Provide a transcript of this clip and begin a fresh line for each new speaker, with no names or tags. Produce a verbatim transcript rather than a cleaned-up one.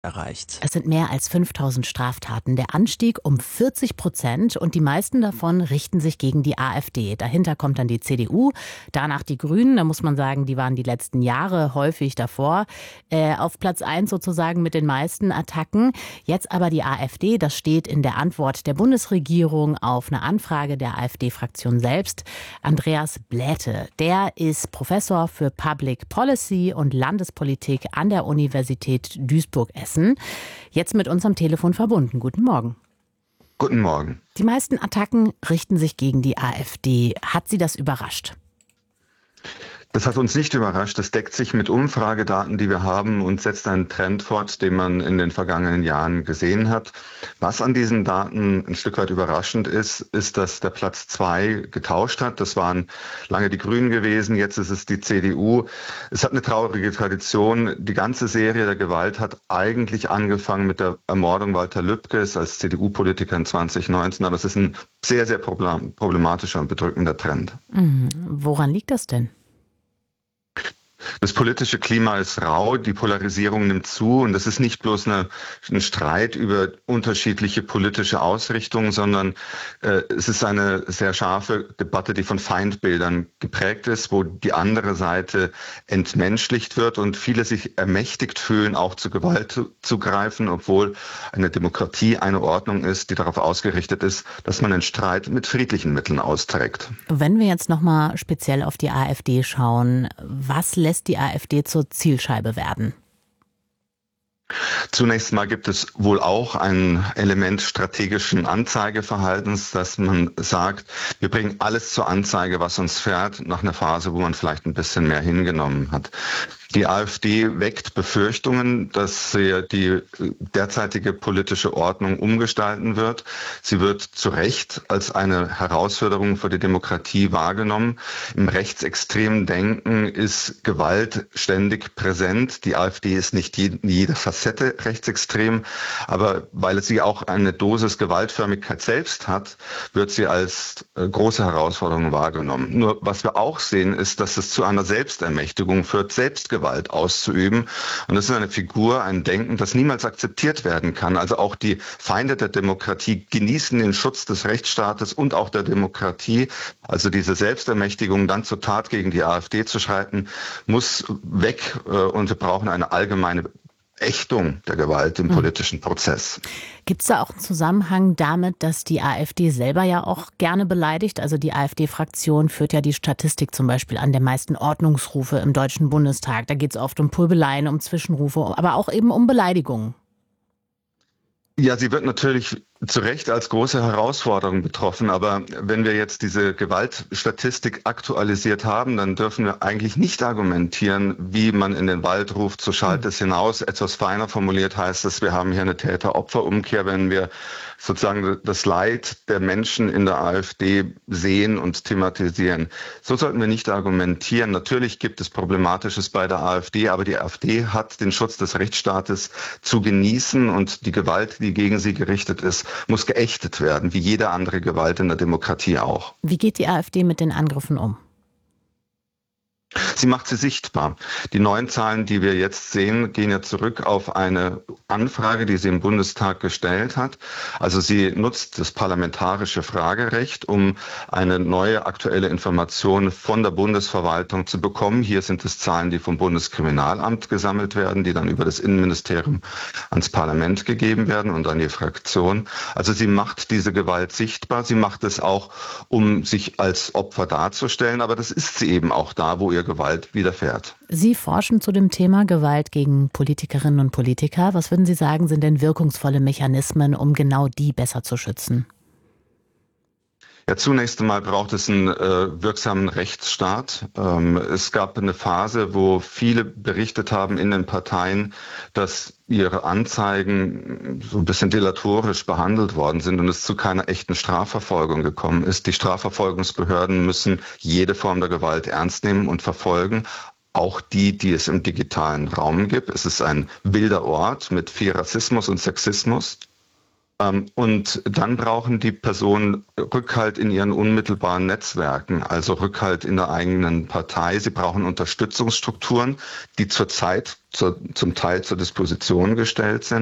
erreicht.
Es sind mehr als fünftausend Straftaten. Der Anstieg um vierzig Prozent und die meisten davon richten sich gegen die AfD. Dahinter kommt dann die C D U, danach die Grünen. Da muss man sagen, die waren die letzten Jahre häufig davor. Äh, auf Platz eins sozusagen mit den meisten Attacken. Jetzt aber die AfD. Das steht in der Antwort der Bundesregierung auf eine Anfrage der AfD-Fraktion selbst. Andreas Bläte, der ist Professor für Public Policy und Landespolitik an der Universität Duisburg-Essen. Jetzt mit uns am Telefon verbunden. Guten Morgen.
Guten Morgen.
Die meisten Attacken richten sich gegen die AfD. Hat Sie das überrascht?
Das hat uns nicht überrascht. Das deckt sich mit Umfragedaten, die wir haben, und setzt einen Trend fort, den man in den vergangenen Jahren gesehen hat. Was an diesen Daten ein Stück weit überraschend ist, ist, dass der Platz zwei getauscht hat. Das waren lange die Grünen gewesen, jetzt ist es die C D U. Es hat eine traurige Tradition. Die ganze Serie der Gewalt hat eigentlich angefangen mit der Ermordung Walter Lübkes als C D U-Politiker in zwanzig neunzehn. Aber es ist ein sehr, sehr problematischer und bedrückender Trend.
Mhm. Woran liegt das denn?
Das politische Klima ist rau, die Polarisierung nimmt zu, und das ist nicht bloß eine, ein Streit über unterschiedliche politische Ausrichtungen, sondern äh, es ist eine sehr scharfe Debatte, die von Feindbildern geprägt ist, wo die andere Seite entmenschlicht wird und viele sich ermächtigt fühlen, auch zu Gewalt zu, zu greifen, obwohl eine Demokratie eine Ordnung ist, die darauf ausgerichtet ist, dass man den Streit mit friedlichen Mitteln austrägt.
Wenn wir jetzt nochmal speziell auf die AfD schauen, was lässt die AfD zur Zielscheibe werden?
Zunächst mal gibt es wohl auch ein Element strategischen Anzeigeverhaltens, dass man sagt, wir bringen alles zur Anzeige, was uns fährt, nach einer Phase, wo man vielleicht ein bisschen mehr hingenommen hat. Die AfD weckt Befürchtungen, dass sie die derzeitige politische Ordnung umgestalten wird. Sie wird zu Recht als eine Herausforderung für die Demokratie wahrgenommen. Im rechtsextremen Denken ist Gewalt ständig präsent. Die AfD ist nicht in jeder Facette rechtsextrem, aber weil sie auch eine Dosis Gewaltförmigkeit selbst hat, wird sie als große Herausforderung wahrgenommen. Nur was wir auch sehen, ist, dass es zu einer Selbstermächtigung führt, Selbstgewalt Gewalt auszuüben. Und das ist eine Figur, ein Denken, das niemals akzeptiert werden kann. Also auch die Feinde der Demokratie genießen den Schutz des Rechtsstaates und auch der Demokratie. Also diese Selbstermächtigung, dann zur Tat gegen die AfD zu schreiten, muss weg, und wir brauchen eine allgemeine Ächtung der Gewalt im politischen Prozess.
Gibt es da auch einen Zusammenhang damit, dass die AfD selber ja auch gerne beleidigt? Also die AfD-Fraktion führt ja die Statistik zum Beispiel an der meisten Ordnungsrufe im Deutschen Bundestag. Da geht es oft um Pöbeleien, um Zwischenrufe, aber auch eben um Beleidigungen.
Ja, sie wird natürlich zu Recht als große Herausforderung betroffen. Aber wenn wir jetzt diese Gewaltstatistik aktualisiert haben, dann dürfen wir eigentlich nicht argumentieren, wie man in den Wald ruft, so schallt es hinaus. Etwas feiner formuliert heißt es, wir haben hier eine Täter-Opfer-Umkehr, wenn wir sozusagen das Leid der Menschen in der AfD sehen und thematisieren. So sollten wir nicht argumentieren. Natürlich gibt es Problematisches bei der AfD, aber die AfD hat den Schutz des Rechtsstaates zu genießen, und die Gewalt, die gegen sie gerichtet ist, muss geächtet werden, wie jede andere Gewalt in der Demokratie auch.
Wie geht die AfD mit den Angriffen um?
Sie macht sie sichtbar. Die neuen Zahlen, die wir jetzt sehen, gehen ja zurück auf eine Anfrage, die sie im Bundestag gestellt hat. Also sie nutzt das parlamentarische Fragerecht, um eine neue aktuelle Information von der Bundesverwaltung zu bekommen. Hier sind es Zahlen, die vom Bundeskriminalamt gesammelt werden, die dann über das Innenministerium ans Parlament gegeben werden und an die Fraktion. Also sie macht diese Gewalt sichtbar. Sie macht es auch, um sich als Opfer darzustellen. Aber das ist sie eben auch da, wo ihr Gewalt widerfährt.
Sie forschen zu dem Thema Gewalt gegen Politikerinnen und Politiker. Was würden Sie sagen, sind denn wirkungsvolle Mechanismen, um genau die besser zu schützen?
Ja, zunächst einmal braucht es einen äh, wirksamen Rechtsstaat. Ähm, es gab eine Phase, wo viele berichtet haben in den Parteien, dass ihre Anzeigen so ein bisschen delatorisch behandelt worden sind und es zu keiner echten Strafverfolgung gekommen ist. Die Strafverfolgungsbehörden müssen jede Form der Gewalt ernst nehmen und verfolgen. Auch die, die es im digitalen Raum gibt. Es ist ein wilder Ort mit viel Rassismus und Sexismus. Und dann brauchen die Personen Rückhalt in ihren unmittelbaren Netzwerken, also Rückhalt in der eigenen Partei. Sie brauchen Unterstützungsstrukturen, die zurzeit zur, zum Teil zur Disposition gestellt sind.